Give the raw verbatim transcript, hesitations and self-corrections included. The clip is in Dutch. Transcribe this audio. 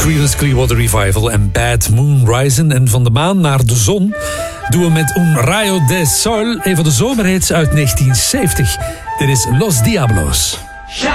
Creedence Clearwater Revival en Bad Moon Rising. En van de maan naar de zon doen we met Un Rayo de Sol een van de zomerhits uit negentien zeventig. Dit is Los Diablos.